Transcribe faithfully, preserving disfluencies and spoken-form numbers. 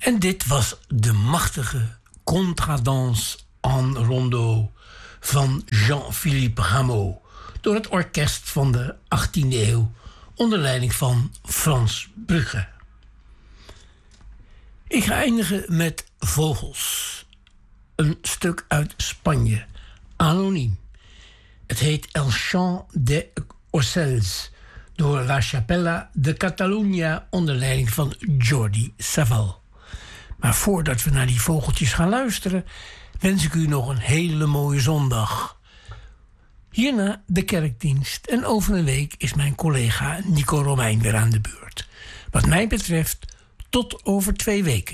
En dit was de machtige Contradanse en Rondeau van Jean-Philippe Rameau, door het orkest van de achttiende eeuw onder leiding van Frans Brugge. Ik ga eindigen met Vogels. Een stuk uit Spanje, anoniem. Het heet El Chant des Ocels, door La Chapella de Catalunya onder leiding van Jordi Savall. Maar voordat we naar die vogeltjes gaan luisteren, wens ik u nog een hele mooie zondag. Hierna de kerkdienst en over een week is mijn collega Nico Romein weer aan de beurt. Wat mij betreft, tot over twee weken.